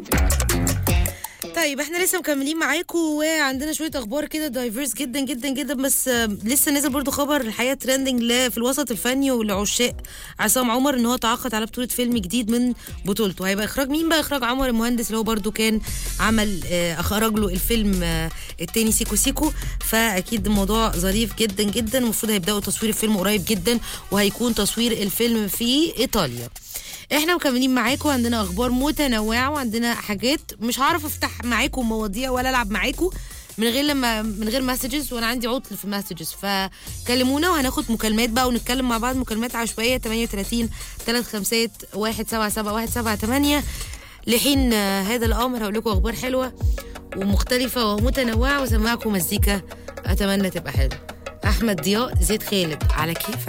طيب احنا لسه مكملين معاكم وعندنا شويه اخبار كده دايفيرس جدا جدا جدا، بس لسه نازل برضو خبر الحقيقه ترندنج في الوسط الفني ولعشاق عصام عمر ان هو تعاقد على بطوله فيلم جديد من بطولته. هيبقى اخراج مين بقى؟ اخراج عمر المهندس اللي هو برضو كان عمل اخرج له الفيلم التاني سيكو سيكو. فاكيد الموضوع ظريف جدا جدا. المفروض هيبداوا تصوير الفيلم قريب جدا وهيكون تصوير الفيلم في ايطاليا. احنا مكملين معاكم، عندنا اخبار متنوعه وعندنا حاجات مش هعرف افتح معاكم مواضيع ولا العب معاكم من غير مسجز، وانا عندي عطل في المسجز. فكلمونا وهناخد مكالمات بقى ونتكلم مع بعض مكالمات عشوائيه 38 351 177 178. لحين هذا الامر هقول لكم اخبار حلوه ومختلفه ومتنوعه وسمعكم مزيكا اتمنى تبقى حلوه. احمد ضياء، زيد خالد، على كيفك.